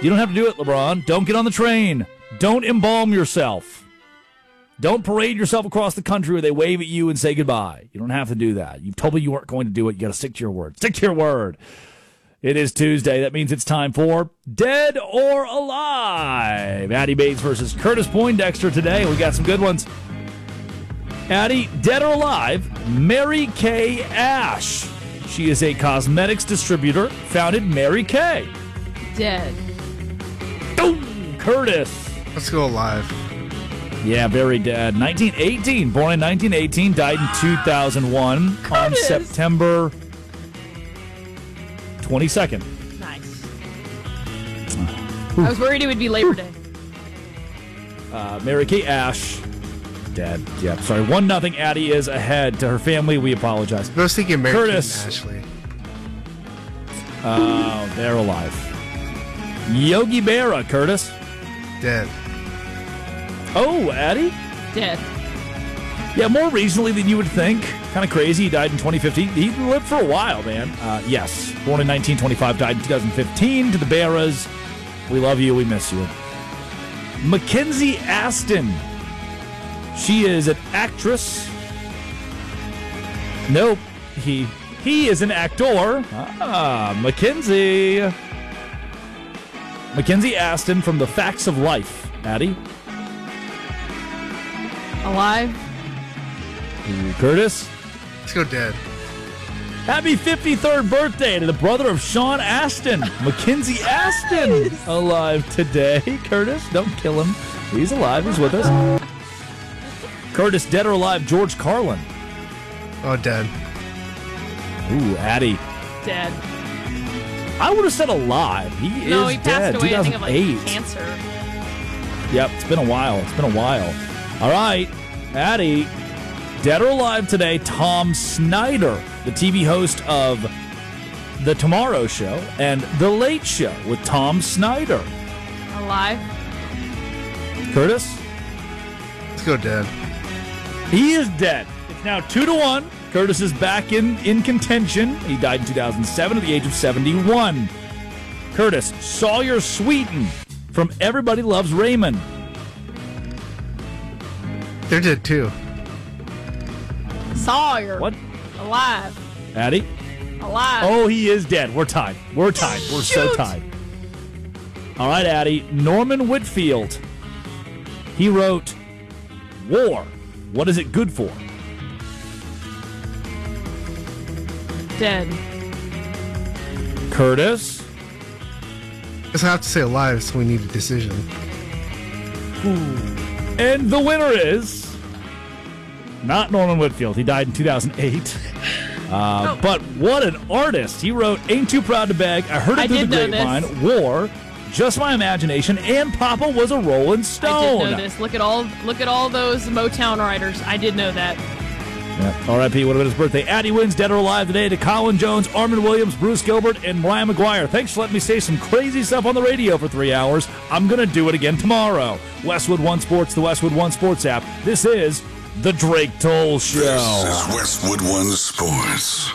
You don't have to do it, LeBron. Don't get on the train. Don't embalm yourself. Don't parade yourself across the country where they wave at you and say goodbye. You don't have to do that. You've told me you weren't going to do it. You got to stick to your word. Stick to your word. It is Tuesday. That means it's time for Dead or Alive. Addie Bates versus Curtis Poindexter today. We got some good ones. Addie, dead or alive, Mary Kay Ash. She is a cosmetics distributor, founded Mary Kay. Dead. Boom! Curtis. Let's go alive. Yeah, very dead. 1918. Born in 1918, died in 2001 on September 22nd. Nice. I was worried it would be Labor Day. Mary Kay Ash, dead. Yeah, sorry. 1-0. Addie is ahead to her family. We apologize. I was thinking Mary Curtis. Kate Ashley. Oh, they're alive. Yogi Berra, Curtis. Dead. Oh, Addie? Dead. Yeah, more recently than you would think. Kind of crazy. He died in 2015. He lived for a while, man. Yes. Born in 1925, died in 2015. To the Berras, we love you. We miss you. Mackenzie Aston. She is an actress. Nope. He is an actor. Mackenzie. Mackenzie Aston from The Facts of Life. Addie? Alive. Curtis? Let's go dead. Happy 53rd birthday to the brother of Sean Aston, Mackenzie Aston. Alive today. Curtis, don't kill him. He's alive. He's with us. Curtis, dead or alive, George Carlin. Oh, dead. Ooh, Addie. Dead. I would have said alive. He passed dead. away, 2008. I think, of like cancer. Yep, it's been a while. All right, Addie, dead or alive today, Tom Snyder, the TV host of The Tomorrow Show and The Late Show with Tom Snyder. Alive. Curtis? Let's go dead. He is dead. It's now 2-1. Curtis is back in contention. He died in 2007 at the age of 71. Curtis, Sawyer Sweeten from Everybody Loves Raymond. They're dead too. Sawyer. What? Alive. Addie? Alive. Oh, he is dead. We're tied. We're so tied. All right, Addie. Norman Whitfield. He wrote War. What is it good for? Dead. Curtis? I guess I have to say alive, so we need a decision. And the winner is not Norman Whitfield. He died in 2008. But what an artist. He wrote Ain't Too Proud to Beg, I Heard It Through the Grapevine, War, Just My Imagination, and Papa Was a Rolling Stone. I did know this. Look at all those Motown writers. I did know that. Yeah. R.I.P. What about his birthday? Addie wins Dead or Alive today to Colin Jones, Armin Williams, Bruce Gilbert, and Brian McGuire. Thanks for letting me say some crazy stuff on the radio for 3 hours. I'm going to do it again tomorrow. Westwood One Sports, the Westwood One Sports app. This is The Drake Toll Show. This is Westwood One Sports.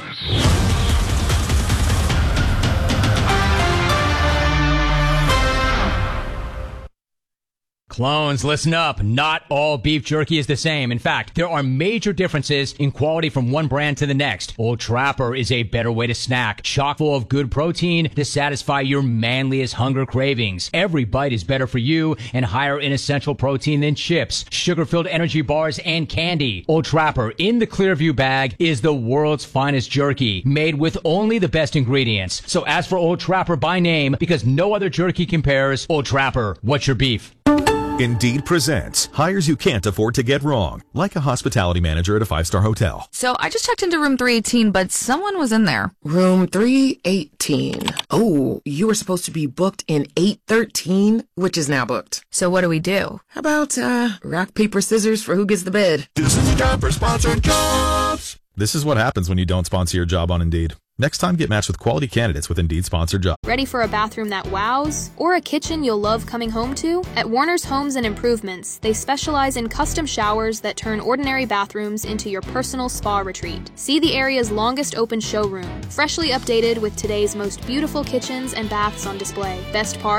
Clones, listen up. Not all beef jerky is the same. In fact, there are major differences in quality from one brand to the next. Old Trapper is a better way to snack, chock full of good protein to satisfy your manliest hunger cravings. Every bite is better for you and higher in essential protein than chips, sugar-filled energy bars, and candy. Old Trapper in the Clearview bag is the world's finest jerky, made with only the best ingredients. So ask for Old Trapper by name because no other jerky compares. Old Trapper, what's your beef? Indeed presents hires you can't afford to get wrong, like a hospitality manager at a 5-star hotel. So I just checked into room 318, but someone was in there. Room 318. Oh, you were supposed to be booked in 813, which is now booked. So what do we do? How about rock, paper, scissors for who gets the bed? This is time for sponsored jobs. This is what happens when you don't sponsor your job on Indeed. Next time, get matched with quality candidates with Indeed sponsored jobs. Ready for a bathroom that wows? Or a kitchen you'll love coming home to? At Warner's Homes and Improvements, they specialize in custom showers that turn ordinary bathrooms into your personal spa retreat. See the area's longest open showroom, freshly updated with today's most beautiful kitchens and baths on display. Best part?